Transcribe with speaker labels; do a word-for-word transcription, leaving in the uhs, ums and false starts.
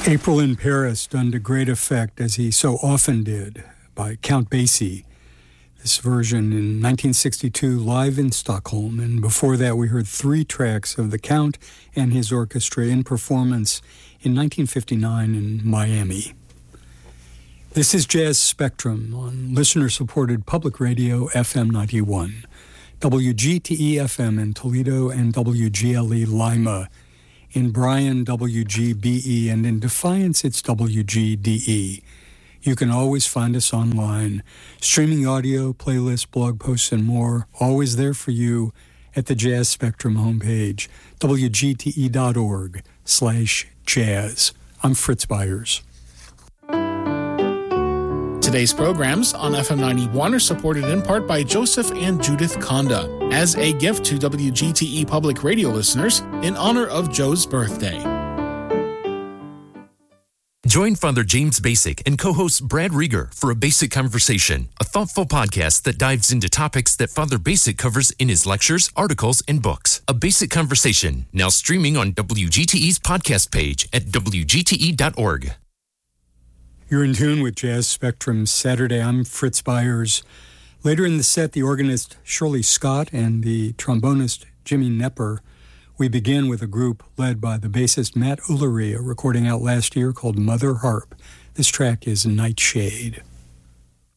Speaker 1: April in Paris, done to great effect, as he so often did, by Count Basie. This version in nineteen sixty-two, live in Stockholm, and before that we heard three tracks of the Count and his orchestra in performance in nineteen fifty-nine in Miami. This is Jazz Spectrum on listener-supported public radio F M ninety-one, W G T E F M in Toledo and W G L E Lima. In Bryan, W G B E, and in Defiance, it's W G D E. You can always find us online, streaming audio, playlists, blog posts, and more, always there for you at the Jazz Spectrum homepage, W G T E dot org slash jazz. I'm Fritz Byers.
Speaker 2: Today's programs on F M ninety-one are supported in part by Joseph and Judith Conda as a gift to W G T E public radio listeners in honor of Joe's birthday.
Speaker 3: Join Father James Basic and co-host Brad Rieger for A Basic Conversation, a thoughtful podcast that dives into topics that Father Basic covers in his lectures, articles, and books. A Basic Conversation, now streaming on W G T E's podcast page at W G T E dot org.
Speaker 1: You're in tune with Jazz Spectrum Saturday. I'm Fritz Byers. Later in the set, the organist Shirley Scott and the trombonist Jimmy Knepper. We begin with a group led by the bassist Matt Ullery, a recording out last year called Mother Harp. This track is Nightshade.